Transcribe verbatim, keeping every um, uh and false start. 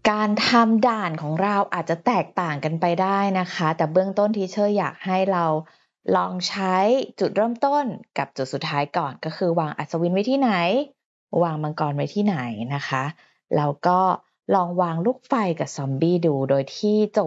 การทำด่านของเราอาจจะแตกต่างกันไปได้นะคะแต่เบื้องต้น Teacher อยากให้เราลองใช้จุดเริ่มต้นกับจุดสุดท้ายก่อนก็คือวางอัศวินไว้ที่ไหนวางมังกรไว้ที่ไหนนะคะแล้วก็ลองวางลูกไฟกับซอมบี้ดูโดยที่โจ